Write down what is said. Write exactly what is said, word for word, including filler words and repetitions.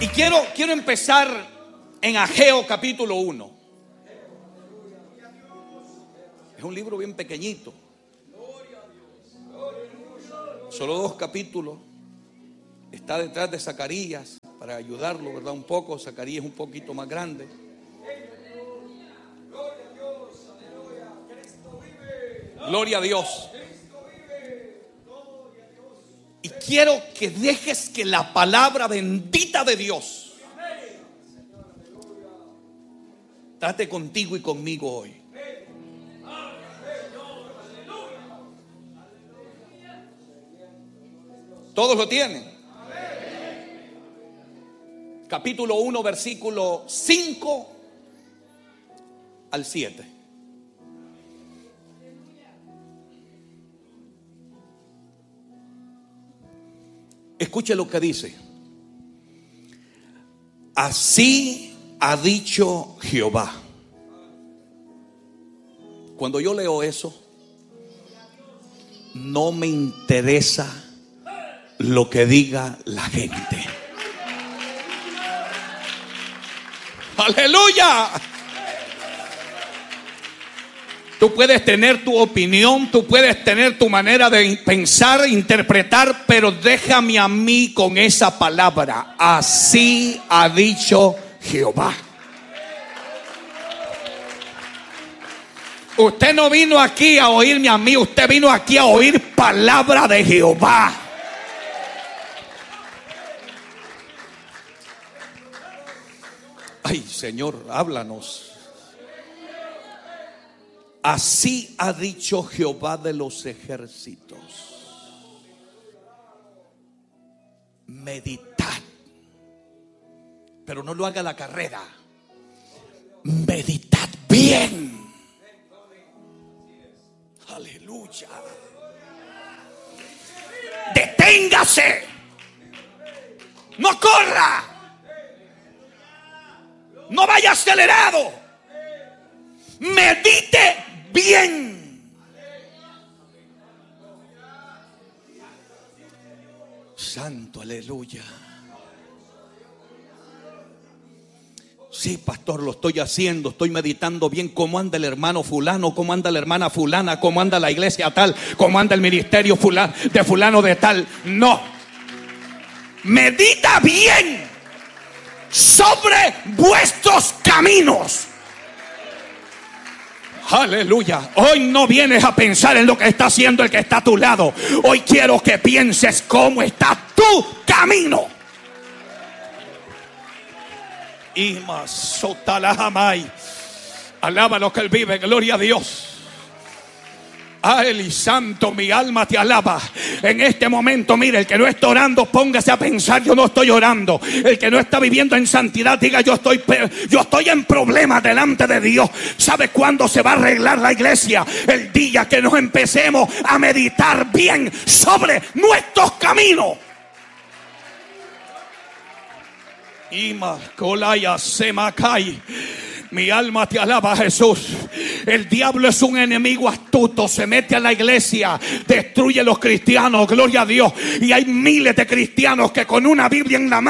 Y quiero, quiero empezar en Ageo capítulo uno. Es un libro bien pequeñito, solo dos capítulos. Está detrás de Zacarías para ayudarlo, ¿verdad? Un poco. Zacarías es un poquito más grande. Gloria a Dios. Y quiero que dejes que la palabra bendita de Dios trate contigo y conmigo hoy. ¿Todos lo tienen? Capítulo uno, versículo cinco al siete. Escuche lo que dice. Así ha dicho Jehová. Cuando yo leo eso, no me interesa lo que diga la gente. Aleluya. Tú puedes tener tu opinión, tú puedes tener tu manera de pensar, interpretar, pero déjame a mí con esa palabra. Así ha dicho Jehová. Usted no vino aquí a oírme a mí, usted vino aquí a oír palabra de Jehová. Ay, Señor, háblanos. Así ha dicho Jehová de los ejércitos. Meditad, pero no lo haga la carrera. Meditad bien. Aleluya. Deténgase. No corra. No vaya acelerado. Medite bien. Santo, aleluya. Sí, pastor, lo estoy haciendo. Estoy meditando bien cómo anda el hermano fulano, cómo anda la hermana fulana, cómo anda la iglesia tal, cómo anda el ministerio fulano, de fulano de tal. No. Medita bien sobre vuestros caminos. Aleluya. Hoy no vienes a pensar en lo que está haciendo el que está a tu lado. Hoy quiero que pienses cómo está tu camino. Y más alaba lo que él vive. Gloria a Dios. Ay, santo, mi alma te alaba. En este momento, mire, el que no está orando, póngase a pensar: yo no estoy orando. El que no está viviendo en santidad, diga: yo estoy, yo estoy en problemas delante de Dios. ¿Sabe cuándo se va a arreglar la iglesia? El día que nos empecemos a meditar bien sobre nuestros caminos. Ima colaya semacay. Mi alma te alaba, Jesús. El diablo es un enemigo astuto. Se mete a la iglesia, destruye a los cristianos. Gloria a Dios. Y hay miles de cristianos que con una Biblia en la mano